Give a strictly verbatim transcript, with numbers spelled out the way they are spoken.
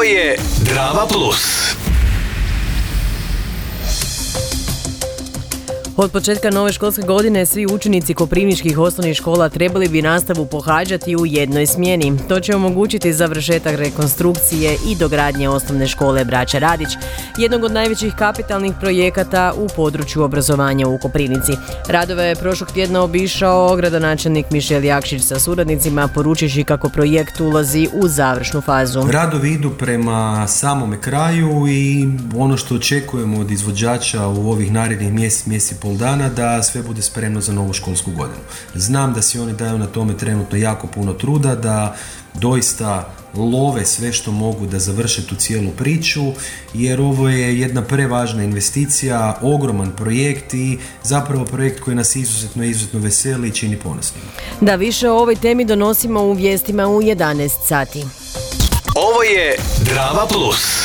je Drava Plus. Od početka nove školske godine svi učenici koprivničkih osnovnih škola trebali bi nastavu pohađati u jednoj smjeni. To će omogućiti završetak rekonstrukcije i dogradnje osnovne škole Braća Radić, jednog od najvećih kapitalnih projekata u području obrazovanja u Koprivnici. Radove je prošlog tjedna obišao gradonačelnik Mišel Jakšić sa suradnicima, poručivši kako projekt ulazi u završnu fazu. Radovi idu prema samome kraju i ono što očekujemo od izvođača u ovih narednih mjesec, mjesec i pol dana da sve bude spremno za novu školsku godinu. Znam da si oni daju na tome trenutno jako puno truda, da doista love sve što mogu da završe tu cijelu priču, jer ovo je jedna prevažna investicija, ogroman projekt i zapravo projekt koji nas izuzetno, izuzetno veseli i čini ponosnima. Da više o ovoj temi donosimo u vijestima u jedanaest sati. Ovo je Drava Plus.